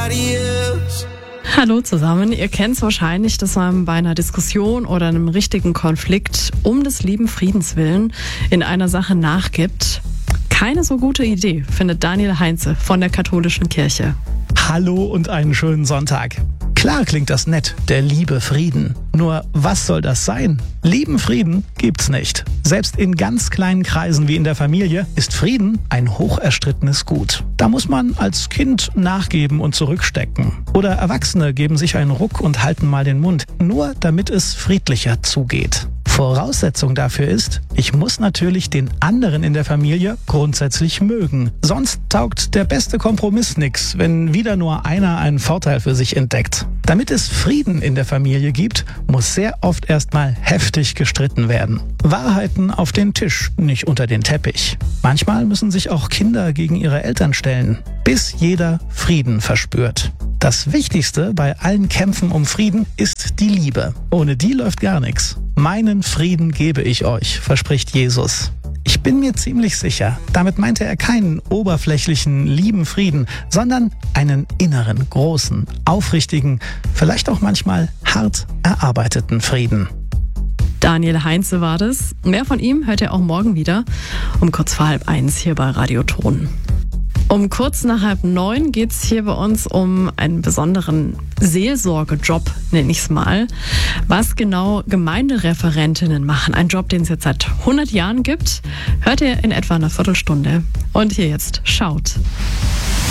nobody else. Hallo zusammen, ihr kennt es wahrscheinlich, dass man bei einer Diskussion oder einem richtigen Konflikt um des lieben Friedens willen in einer Sache nachgibt. Keine so gute Idee, findet Daniel Heinze von der katholischen Kirche. Hallo und einen schönen Sonntag. Klar klingt das nett, der liebe Frieden. Nur was soll das sein? Lieben Frieden gibt's nicht. Selbst in ganz kleinen Kreisen wie in der Familie ist Frieden ein hoch erstrittenes Gut. Da muss man als Kind nachgeben und zurückstecken. Oder Erwachsene geben sich einen Ruck und halten mal den Mund, nur damit es friedlicher zugeht. Voraussetzung dafür ist, ich muss natürlich den anderen in der Familie grundsätzlich mögen. Sonst taugt der beste Kompromiss nix, wenn wieder nur einer einen Vorteil für sich entdeckt. Damit es Frieden in der Familie gibt, muss sehr oft erstmal heftig gestritten werden. Wahrheiten auf den Tisch, nicht unter den Teppich. Manchmal müssen sich auch Kinder gegen ihre Eltern stellen, bis jeder Frieden verspürt. Das Wichtigste bei allen Kämpfen um Frieden ist die Liebe. Ohne die läuft gar nichts. Meinen Frieden gebe ich euch, verspricht Jesus. Ich bin mir ziemlich sicher, damit meinte er keinen oberflächlichen, lieben Frieden, sondern einen inneren, großen, aufrichtigen, vielleicht auch manchmal hart erarbeiteten Frieden. Daniel Heinze war das. Mehr von ihm hört ihr auch morgen wieder um kurz vor 12:30 hier bei Radio Ton. Um kurz nach 8:30 geht's hier bei uns um einen besonderen Seelsorgejob, nenne ich es mal. Was genau Gemeindereferentinnen machen, ein Job, den es jetzt seit 100 Jahren gibt, hört ihr in etwa einer Viertelstunde. Und hier jetzt, schaut.